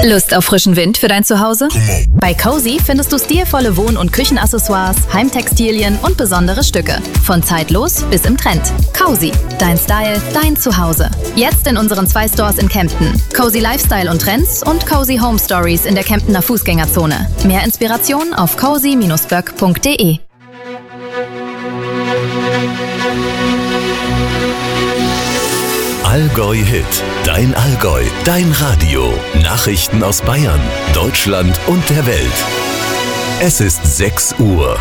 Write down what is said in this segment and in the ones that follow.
Lust auf frischen Wind für dein Zuhause? Bei Cozy findest du stilvolle Wohn- und Küchenaccessoires, Heimtextilien und besondere Stücke. Von zeitlos bis im Trend. Cozy, dein Style, dein Zuhause. Jetzt in unseren 2 Stores in Kempten. Cozy Lifestyle und Trends und Cozy Home Stories in der Kemptener Fußgängerzone. Mehr Inspiration auf cozy-böck.de. Allgäu Hit, dein Allgäu, dein Radio. Nachrichten aus Bayern, Deutschland und der Welt. Es ist 6 Uhr.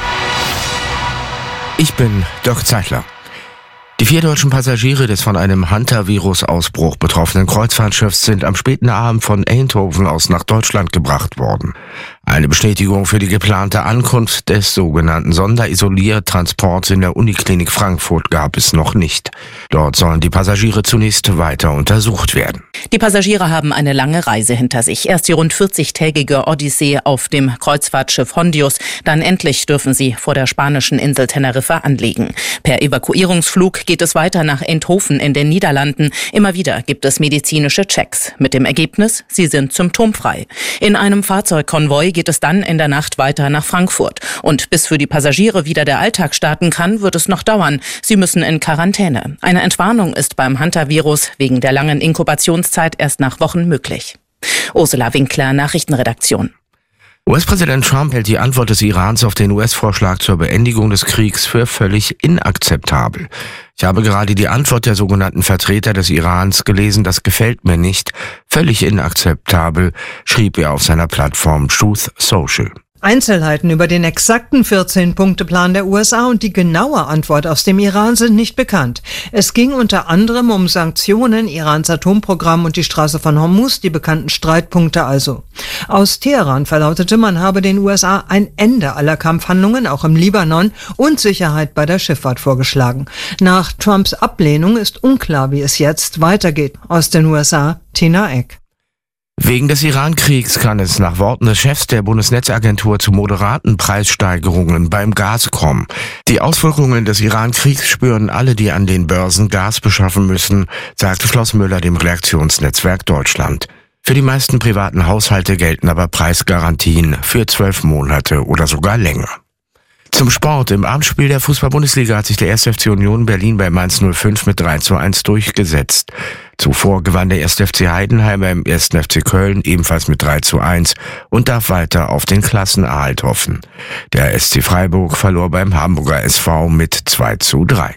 Ich bin Dirk Zeitler. Die 4 deutschen Passagiere des von einem Hantavirus-Ausbruch betroffenen Kreuzfahrtschiffs sind am späten Abend von Eindhoven aus nach Deutschland gebracht worden. Eine Bestätigung für die geplante Ankunft des sogenannten Sonderisoliertransports in der Uniklinik Frankfurt gab es noch nicht. Dort sollen die Passagiere zunächst weiter untersucht werden. Die Passagiere haben eine lange Reise hinter sich. Erst die rund 40-tägige Odyssee auf dem Kreuzfahrtschiff Hondius. Dann endlich dürfen sie vor der spanischen Insel Teneriffa anlegen. Per Evakuierungsflug geht es weiter nach Eindhoven in den Niederlanden. Immer wieder gibt es medizinische Checks. Mit dem Ergebnis, sie sind symptomfrei. In einem Fahrzeugkonvoi geht es dann in der Nacht weiter nach Frankfurt. Und bis für die Passagiere wieder der Alltag starten kann, wird es noch dauern. Sie müssen in Quarantäne. Eine Entwarnung ist beim Hantavirus wegen der langen Inkubationszeit erst nach Wochen möglich. Ursula Winkler, Nachrichtenredaktion. US-Präsident Trump hält die Antwort des Irans auf den US-Vorschlag zur Beendigung des Kriegs für völlig inakzeptabel. Ich habe gerade die Antwort der sogenannten Vertreter des Irans gelesen, das gefällt mir nicht. Völlig inakzeptabel, schrieb er auf seiner Plattform Truth Social. Einzelheiten über den exakten 14-Punkte-Plan der USA und die genaue Antwort aus dem Iran sind nicht bekannt. Es ging unter anderem um Sanktionen, Irans Atomprogramm und die Straße von Hormuz, die bekannten Streitpunkte also. Aus Teheran verlautete, man habe den USA ein Ende aller Kampfhandlungen, auch im Libanon, und Sicherheit bei der Schifffahrt vorgeschlagen. Nach Trumps Ablehnung ist unklar, wie es jetzt weitergeht. Aus den USA, Tina Eck. Wegen des Iran-Kriegs kann es nach Worten des Chefs der Bundesnetzagentur zu moderaten Preissteigerungen beim Gas kommen. Die Auswirkungen des Iran-Kriegs spüren alle, die an den Börsen Gas beschaffen müssen, sagte Floss Müller dem Redaktionsnetzwerk Deutschland. Für die meisten privaten Haushalte gelten aber Preisgarantien für 12 Monate oder sogar länger. Zum Sport. Im Abendspiel der Fußball-Bundesliga hat sich der 1. FC Union Berlin bei Mainz 05 mit 3:1 durchgesetzt. Zuvor gewann der 1. FC Heidenheim beim 1. FC Köln ebenfalls mit 3:1 und darf weiter auf den Klassenerhalt hoffen. Der SC Freiburg verlor beim Hamburger SV mit 2:3.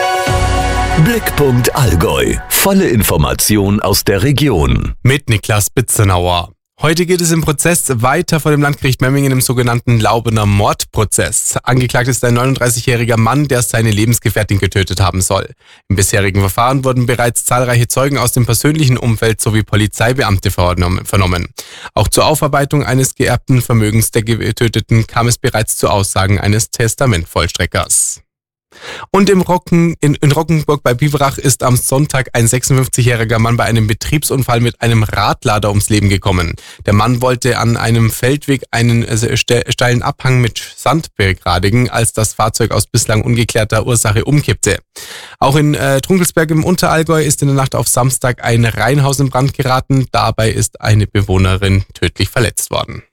Blickpunkt Allgäu. Volle Information aus der Region. Mit Niklas Bitzenauer. Heute geht es im Prozess weiter vor dem Landgericht Memmingen im sogenannten Laubener Mordprozess. Angeklagt ist ein 39-jähriger Mann, der seine Lebensgefährtin getötet haben soll. Im bisherigen Verfahren wurden bereits zahlreiche Zeugen aus dem persönlichen Umfeld sowie Polizeibeamte vernommen. Auch zur Aufarbeitung eines geerbten Vermögens der Getöteten kam es bereits zu Aussagen eines Testamentvollstreckers. Und in Rockenburg bei Biberach ist am Sonntag ein 56-jähriger Mann bei einem Betriebsunfall mit einem Radlader ums Leben gekommen. Der Mann wollte an einem Feldweg einen steilen Abhang mit Sand begradigen, als das Fahrzeug aus bislang ungeklärter Ursache umkippte. Auch in Trunkelsberg im Unterallgäu ist in der Nacht auf Samstag ein Reihenhaus in Brand geraten. Dabei ist eine Bewohnerin tödlich verletzt worden.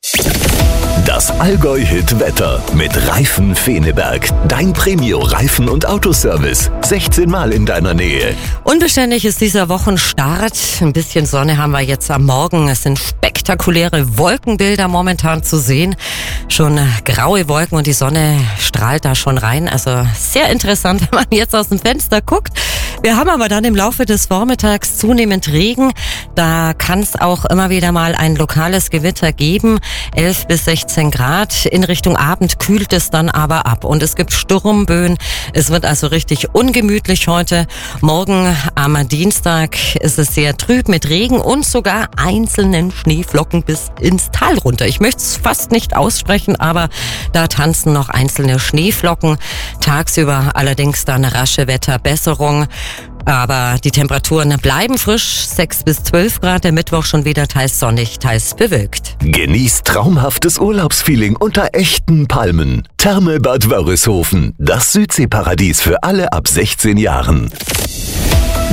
Das Allgäu-Hit-Wetter mit Reifen Feneberg. Dein Premio-Reifen- und Autoservice. 16 Mal in deiner Nähe. Unbeständig ist dieser Wochenstart. Ein bisschen Sonne haben wir jetzt am Morgen. Es sind spektakuläre Wolkenbilder momentan zu sehen. Schon graue Wolken und die Sonne strahlt da schon rein. Also sehr interessant, wenn man jetzt aus dem Fenster guckt. Wir haben aber dann im Laufe des Vormittags zunehmend Regen. Da kann es auch immer wieder mal ein lokales Gewitter geben. 11 bis 16 Grad. In Richtung Abend kühlt es dann aber ab. Und es gibt Sturmböen. Es wird also richtig ungemütlich heute. Morgen am Dienstag ist es sehr trüb mit Regen und sogar einzelnen Schneeflocken bis ins Tal runter. Ich möchte es fast nicht aussprechen, aber da tanzen noch einzelne Schneeflocken. Tagsüber allerdings dann rasche Wetterbesserung. Aber die Temperaturen bleiben frisch, 6 bis 12 Grad, der Mittwoch schon wieder teils sonnig, teils bewölkt. Genießt traumhaftes Urlaubsfeeling unter echten Palmen. Therme Bad Wörishofen, das Südseeparadies für alle ab 16 Jahren.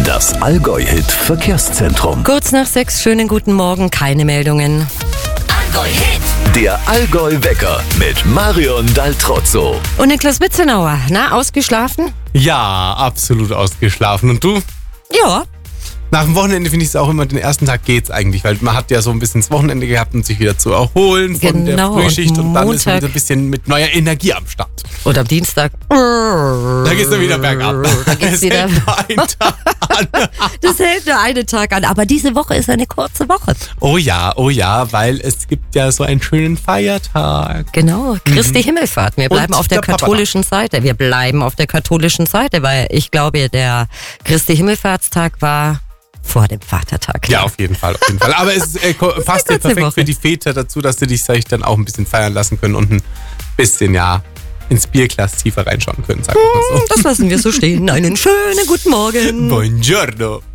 Das Allgäu-Hit Verkehrszentrum. Kurz nach 6, schönen guten Morgen, keine Meldungen. Der Allgäu-Wecker mit Marion Daltrozzo. Und Niklas Witzenauer, ausgeschlafen? Ja, absolut ausgeschlafen. Und du? Ja. Nach dem Wochenende finde ich es auch immer, den ersten Tag geht's eigentlich, weil man hat ja so ein bisschen das Wochenende gehabt, um sich wieder zu erholen von der Frühschicht und dann ist man wieder ein bisschen mit neuer Energie am Start. Und am Dienstag, da geht's dann wieder bergab. Da geht's wieder. Hält nur einen Tag an. Das hält nur einen Tag an, aber diese Woche ist eine kurze Woche. Oh ja, weil es gibt ja so einen schönen Feiertag. Genau, Christi Himmelfahrt. Wir bleiben Und auf der katholischen Seite. Wir bleiben auf der katholischen Seite, weil ich glaube, der Christi Himmelfahrtstag war vor dem Vatertag. Ja, auf jeden Fall. Aber es passt ja perfekt für die Väter dazu, dass sie dich dann auch ein bisschen feiern lassen können und ein bisschen, ins Bierglas tiefer reinschauen können, sagen wir mal so. Das lassen wir so stehen. Einen schönen guten Morgen. Buongiorno.